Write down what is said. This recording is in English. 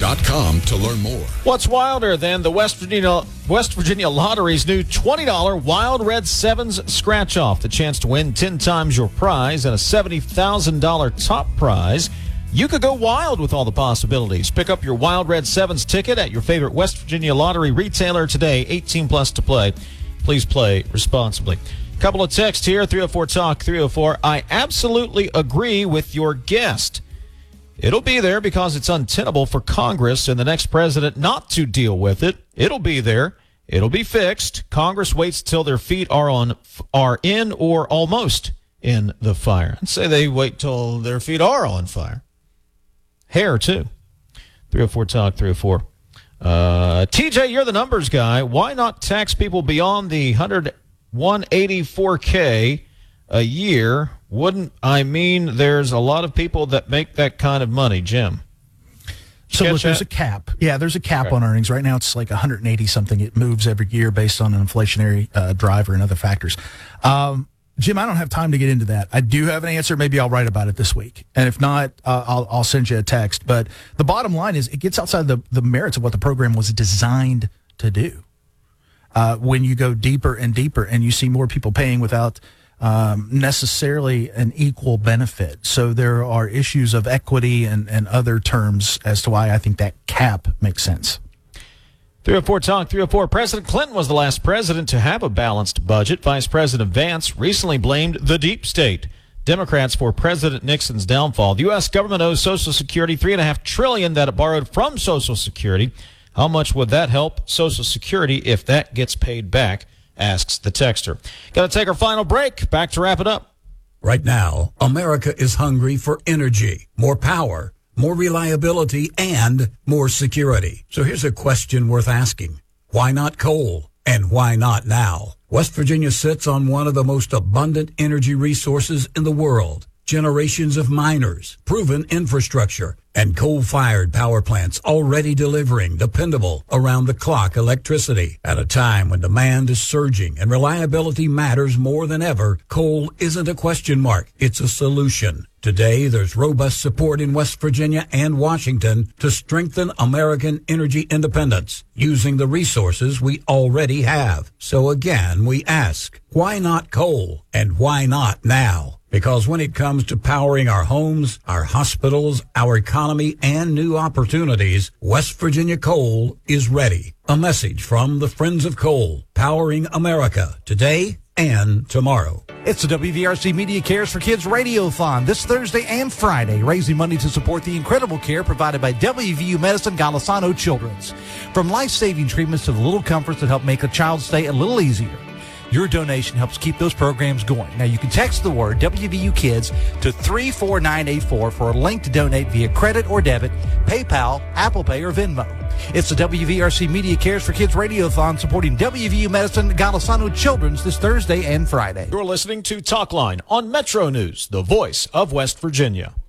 WestVirginia.com to learn more. What's wilder than the West Virginia Lottery's new $20 Wild Red Sevens scratch-off? The chance to win 10 times your prize and a $70,000 top prize. You could go wild with all the possibilities. Pick up your Wild Red Sevens ticket at your favorite West Virginia Lottery retailer today. 18 plus to play. Please play responsibly. Couple of texts here. 304 Talk 304. I absolutely agree with your guest. It'll be there because it's untenable for Congress and the next president not to deal with it. It'll be there. It'll be fixed. Congress waits till their feet are in or almost in the fire. And say they wait till their feet are on fire. Hair, too. 304 Talk 304. TJ, you're the numbers guy. Why not tax people beyond the 184K a year? Wouldn't I mean there's a lot of people that make that kind of money, Jim? So look, there's a cap. Yeah, there's a cap on earnings. Right now it's like 180 something. It moves every year based on an inflationary driver and other factors. Jim, I don't have time to get into that. I do have an answer. Maybe I'll write about it this week. And if not, I'll send you a text. But the bottom line is it gets outside the merits of what the program was designed to do. When you go deeper and deeper and you see more people paying without necessarily an equal benefit. So there are issues of equity and other terms as to why I think that cap makes sense. 304 Talk 304. President Clinton was the last president to have a balanced budget. Vice President Vance recently blamed the deep state, Democrats, for President Nixon's downfall. The U.S. government owes Social Security $3.5 trillion that it borrowed from Social Security. How much would that help Social Security if that gets paid back? Asks the texter. Got to take our final break. Back to wrap it up. Right now, America is hungry for energy, more power, more reliability, and more security. So here's a question worth asking. Why not coal? And why not now? West Virginia sits on one of the most abundant energy resources in the world. Generations of miners, proven infrastructure, and coal-fired power plants already delivering dependable, around-the-clock electricity. At a time when demand is surging and reliability matters more than ever, coal isn't a question mark, it's a solution. Today, there's robust support in West Virginia and Washington to strengthen American energy independence using the resources we already have. So again, we ask, why not coal? And why not now? Because when it comes to powering our homes, our hospitals, our economy, and new opportunities, West Virginia Coal is ready. A message from the Friends of Coal, powering America today and tomorrow. It's the WVRC Media Cares for Kids Radiothon this Thursday and Friday, raising money to support the incredible care provided by WVU Medicine Golisano Children's. From life-saving treatments to the little comforts that help make a child's stay a little easier. Your donation helps keep those programs going. Now, you can text the word WVU Kids to 34984 for a link to donate via credit or debit, PayPal, Apple Pay, or Venmo. It's the WVRC Media Cares for Kids Radiothon supporting WVU Medicine Golisano Children's this Thursday and Friday. You're listening to Talkline on Metro News, the voice of West Virginia.